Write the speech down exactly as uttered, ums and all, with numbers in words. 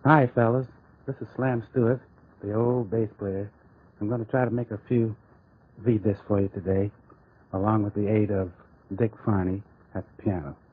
Hi, fellas. This is Slam Stewart, the old bass player. I'm going to try to make a few V discs for you today, along with the aid of Dick Farney at the piano.